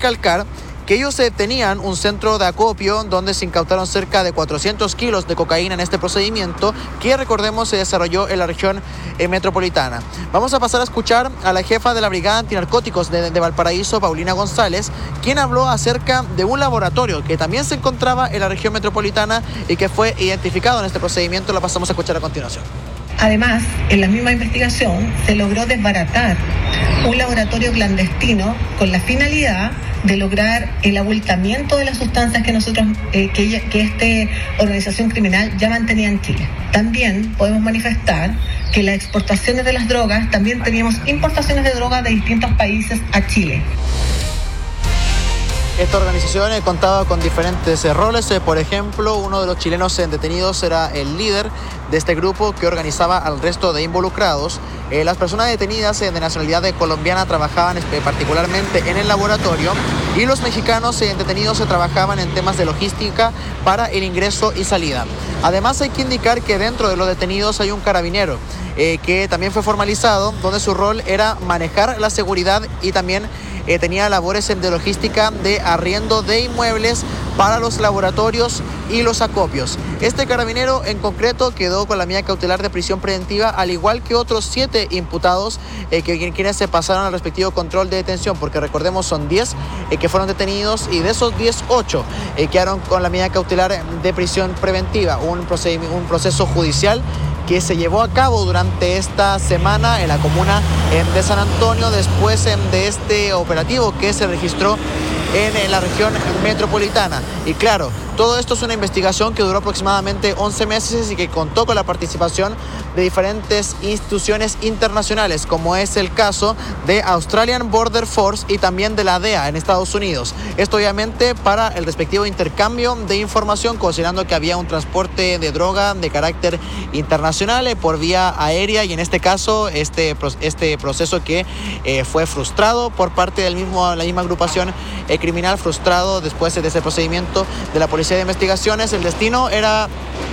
recalcar que ellos tenían un centro de acopio donde se incautaron cerca de 400 kilos de cocaína en este procedimiento que, recordemos, se desarrolló en la región metropolitana. Vamos a pasar a escuchar a la jefa de la Brigada Antinarcóticos de Valparaíso, Paulina González, quien habló acerca de un laboratorio que también se encontraba en la región metropolitana y que fue identificado en este procedimiento. Lo pasamos a escuchar a continuación. Además, en la misma investigación se logró desbaratar un laboratorio clandestino con la finalidad de lograr el abultamiento de las sustancias que nosotros, que esta organización criminal ya mantenía en Chile. También podemos manifestar que las exportaciones de las drogas, también teníamos importaciones de drogas de distintos países a Chile. Esta organización contaba con diferentes roles. Por ejemplo, uno de los chilenos detenidos era el líder de este grupo que organizaba al resto de involucrados. Las personas detenidas de nacionalidad colombiana trabajaban particularmente en el laboratorio, y los mexicanos detenidos trabajaban en temas de logística para el ingreso y salida. Además, hay que indicar que dentro de los detenidos hay un carabinero que también fue formalizado, donde su rol era manejar la seguridad y también tenía labores de logística de arriendo de inmuebles para los laboratorios y los acopios. Este carabinero en concreto quedó con la medida cautelar de prisión preventiva, al igual que otros 7 imputados quienes se pasaron al respectivo control de detención, porque recordemos son 10 que fueron detenidos, y de esos 10, 8 quedaron con la medida cautelar de prisión preventiva, un proceso judicial que se llevó a cabo durante esta semana en la comuna de San Antonio, después de este operativo que se registró en la región metropolitana. Y claro, todo esto es una investigación que duró aproximadamente 11 meses y que contó con la participación de diferentes instituciones internacionales, como es el caso de Australian Border Force y también de la DEA en Estados Unidos. Esto obviamente para el respectivo intercambio de información, considerando que había un transporte de droga de carácter internacional por vía aérea, y en este caso este proceso que fue frustrado por parte de la misma agrupación criminal, frustrado después de ese procedimiento de la Policía de Investigaciones. El destino era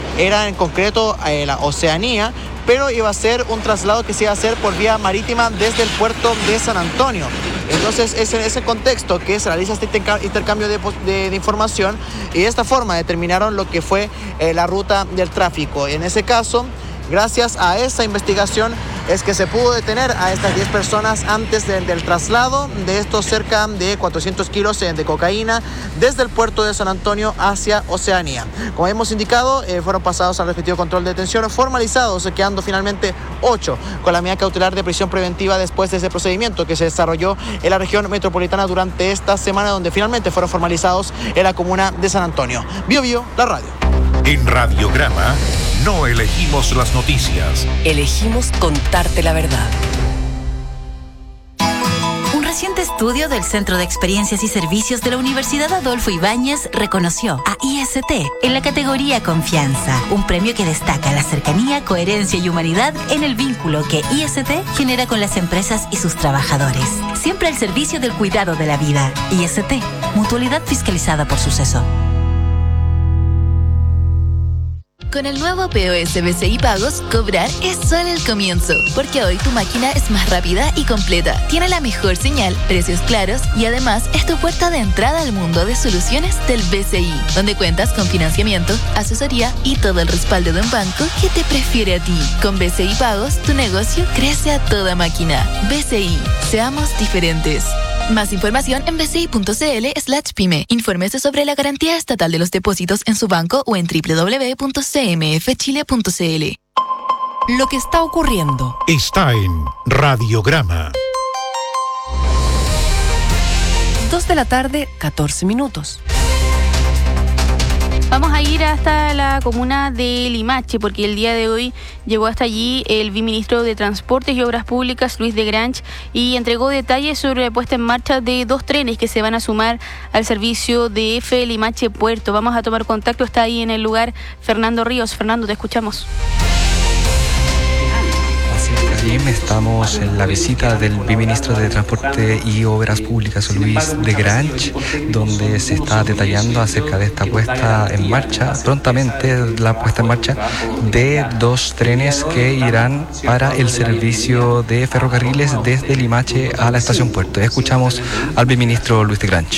en concreto la Oceanía, pero iba a ser un traslado que se iba a hacer por vía marítima desde el puerto de San Antonio. Entonces es en ese contexto que se realiza este intercambio de información, y de esta forma determinaron lo que fue la ruta del tráfico. En ese caso, gracias a esa investigación es que se pudo detener a estas 10 personas antes del traslado de estos cerca de 400 kilos de cocaína desde el puerto de San Antonio hacia Oceanía. Como hemos indicado, fueron pasados al respectivo control de detención, formalizados, quedando finalmente 8 con la medida cautelar de prisión preventiva después de ese procedimiento que se desarrolló en la región metropolitana durante esta semana, donde finalmente fueron formalizados en la comuna de San Antonio. Bio Bio, la radio. En Radiograma no elegimos las noticias. Elegimos contarte la verdad. Un reciente estudio del Centro de Experiencias y Servicios de la Universidad Adolfo Ibáñez reconoció a IST en la categoría Confianza, un premio que destaca la cercanía, coherencia y humanidad en el vínculo que IST genera con las empresas y sus trabajadores. Siempre al servicio del cuidado de la vida. IST, mutualidad fiscalizada por Suceso. Con el nuevo POS BCI Pagos, cobrar es solo el comienzo, porque hoy tu máquina es más rápida y completa, tiene la mejor señal, precios claros y además es tu puerta de entrada al mundo de soluciones del BCI, donde cuentas con financiamiento, asesoría y todo el respaldo de un banco que te prefiere a ti. Con BCI Pagos, tu negocio crece a toda máquina. BCI, seamos diferentes. Más información en bci.cl/pyme. Infórmese sobre la garantía estatal de los depósitos en su banco o en www.cmfchile.cl. Lo que está ocurriendo está en Radiograma. 2:14 p.m. Vamos a ir hasta la comuna de Limache, porque el día de hoy llegó hasta allí el viceministro de Transportes y Obras Públicas, Luis de Grange, y entregó detalles sobre la puesta en marcha de 2 trenes que se van a sumar al servicio de F Limache Puerto. Vamos a tomar contacto, está ahí en el lugar Fernando Ríos. Fernando, te escuchamos. Estamos en la visita del viceministro de Transporte y Obras Públicas, Luis de Grange, donde se está detallando acerca de esta puesta en marcha, prontamente la puesta en marcha de 2 trenes que irán para el servicio de ferrocarriles desde Limache a la estación Puerto. Escuchamos al viceministro Luis de Grange.